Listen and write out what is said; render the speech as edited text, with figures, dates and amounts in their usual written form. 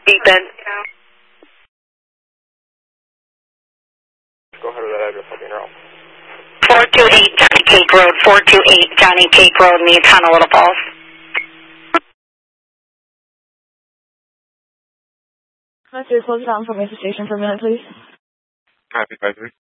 Ethan. Go ahead with that address, I'll be in your office. 428 Johnny Cake Road, 428 Johnny Cake Road, Neotona, Little Falls. Can I close it down for me at the station for a minute, plees? Happy advisory.